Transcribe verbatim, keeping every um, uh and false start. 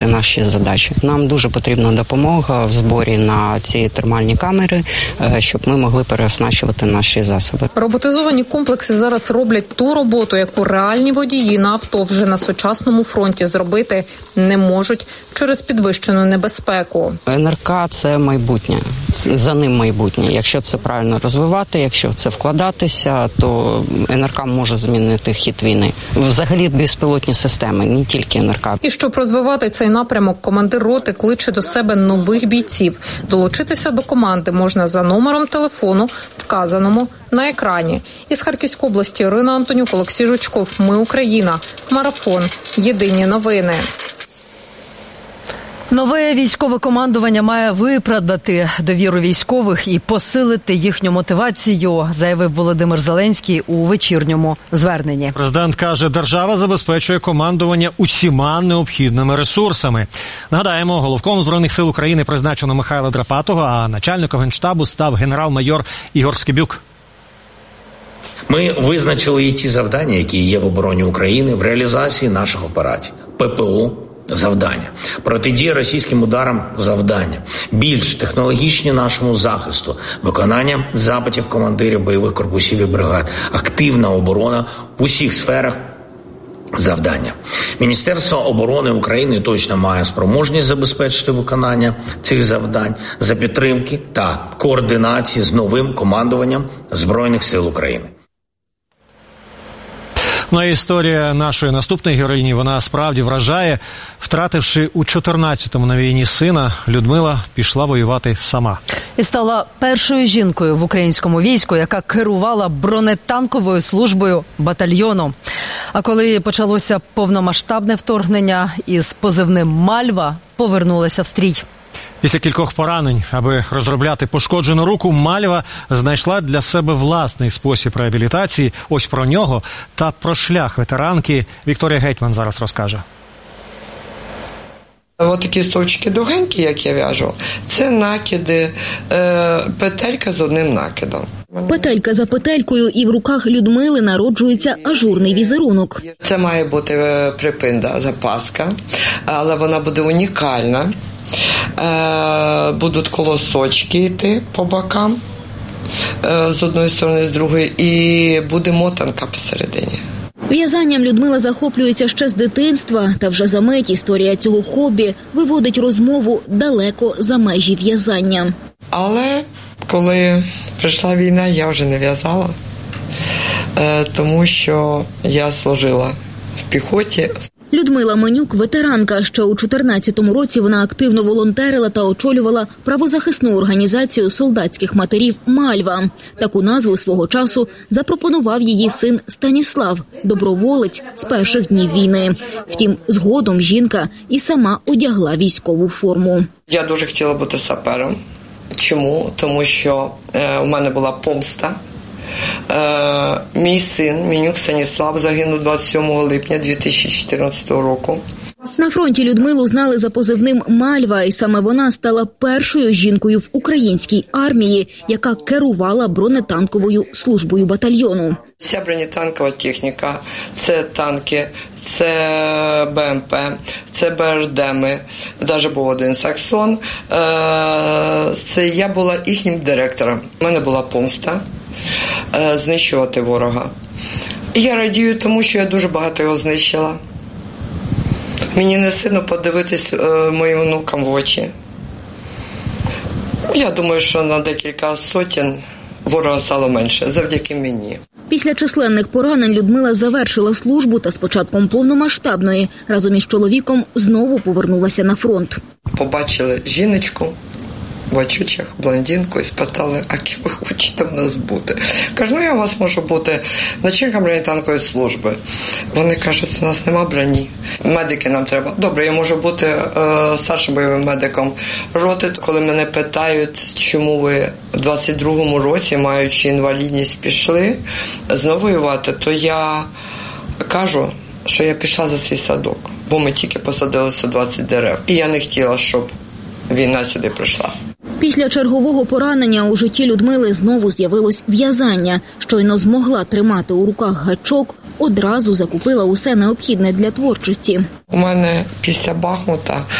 наші задачі. Нам дуже потрібна допомога в зборі на ці термальні камери, щоб ми могли переоснащувати наші засоби. Роботизовані комплекси зараз роблять ту роботу, яку реальні водії на авто вже на сучасному фронті зробити не можуть через підвищену небезпеку. ен ер ка – це майбутнє, за ним майбутнє. Якщо це правильно розвивати, якщо в це вкладатися, то ен ер ка може змінити хід війни. Взагалі безпілотні системи, не тільки ен ер ка. І щоб розвивати цей напрямок, командир роти кличе до себе нових бійців. Долучитися до команди можна за номером телефону, вказаному на екрані. Із Харківської області Ірина Антонюк, Олексій Жучков. Ми Україна. Марафон. Єдині новини. Нове військове командування має виправдати довіру військових і посилити їхню мотивацію, заявив Володимир Зеленський у вечірньому зверненні. Президент каже, держава забезпечує командування усіма необхідними ресурсами. Нагадаємо, головком Збройних сил України призначено Михайла Драпатого, а начальником Генштабу став генерал-майор Ігор Скибюк. Ми визначили і ті завдання, які є в обороні України в реалізації наших операцій. пе пе о – завдання. Протидія російським ударам – завдання. Більш технологічні нашому захисту. Виконання запитів командирів бойових корпусів і бригад. Активна оборона в усіх сферах – завдання. Міністерство оборони України точно має спроможність забезпечити виконання цих завдань за підтримки та координації з новим командуванням Збройних сил України. Ну, і історія нашої наступної героїні, вона справді вражає. Втративши у чотирнадцятому на війні сина, Людмила пішла воювати сама. І стала першою жінкою в українському війську, яка керувала бронетанковою службою батальйону. А коли почалося повномасштабне вторгнення, із позивним «Мальва» повернулася в стрій. Після кількох поранень, аби розробляти пошкоджену руку, Мальва знайшла для себе власний спосіб реабілітації. Ось про нього та про шлях ветеранки Вікторія Гетьман зараз розкаже. Ось такі стовпчики довгенькі, як я в'яжу, це накиди, е, петелька з одним накидом. Петелька за петелькою, і в руках Людмили народжується ажурний візерунок. Це має бути припинда, запаска, але вона буде унікальна. Е, будуть колосочки йти по бокам, е, з одної сторони, з другої, і буде мотанка посередині. В'язанням Людмила захоплюється ще з дитинства, та вже за мить історія цього хобі виводить розмову далеко за межі в'язання. Але коли прийшла війна, я вже не в'язала, е, тому що я служила в піхоті. Людмила Менюк – ветеранка. Ще у чотирнадцятому році вона активно волонтерила та очолювала правозахисну організацію солдатських матерів «Мальва». Таку назву свого часу запропонував її син Станіслав, доброволець з перших днів війни. Втім, згодом жінка і сама одягла військову форму. Я дуже хотіла бути сапером. Чому? Тому що е, у мене була помста. Е, мій син, Менюк Станіслав, загинув двадцять сьомого липня дві тисячі чотирнадцятого року. На фронті Людмилу знали за позивним «Мальва», і саме вона стала першою жінкою в українській армії, яка керувала бронетанковою службою батальйону. Ця бронетанкова техніка – це танки, це Б М П, це Б Р Д М, навіть був один Саксон. Це я була їхнім директором. У мене була помста знищувати ворога. І я радію тому, що я дуже багато його знищила. Мені не сильно подивитись моїм внукам в очі. Я думаю, що на декілька сотень ворога стало менше, завдяки мені. Після численних поранень Людмила завершила службу та з початком повномасштабної разом із чоловіком знову повернулася на фронт. Побачили жіночку в очучах, блондинку, і спитали, а ким ви хочете в нас бути? Кажу, ну я у вас можу бути начальником бронетанкової служби. Вони кажуть, у нас нема броні. Медики нам треба. Добре, я можу бути е, старшим бойовим медиком роти. Коли мене питають, чому ви в двадцять другому році, маючи інвалідність, пішли знову воювати, то я кажу, що я пішла за свій садок, бо ми тільки посадили сто двадцять дерев. І я не хотіла, щоб війна сюди прийшла. Після чергового поранення у житті Людмили знову з'явилось в'язання. Щойно змогла тримати у руках гачок, одразу закупила усе необхідне для творчості. У мене після Бахмута